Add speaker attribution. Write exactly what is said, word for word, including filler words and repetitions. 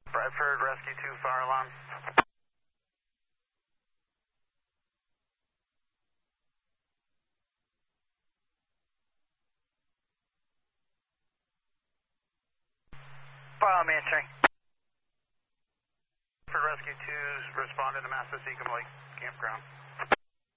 Speaker 1: Bradford, Rescue two, fire alarm.
Speaker 2: Fire alarm answering.
Speaker 1: Bradford, Rescue two's responding to Massive Seacom Lake Campground.